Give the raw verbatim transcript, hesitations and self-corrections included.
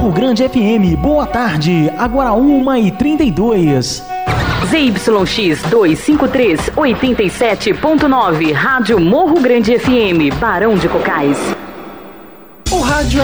Morro Grande F M, boa tarde, agora uma e trinta e dois. Z Y X duzentos e cinquenta e três, oitenta e sete ponto nove, Rádio Morro Grande F M, Barão de Cocais. O rádio